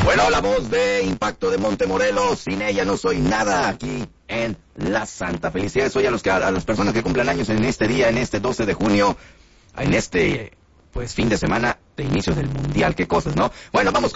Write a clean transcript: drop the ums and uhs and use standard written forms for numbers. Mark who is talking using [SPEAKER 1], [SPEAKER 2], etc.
[SPEAKER 1] Bueno, la voz de Impacto de Montemorelos, sin ella no soy nada aquí en La Santa. Felicidades hoy a las personas que cumplen años en este día, en este 12 de junio, en este, fin de semana de inicio del Mundial. Qué cosas, ¿no? Bueno, vamos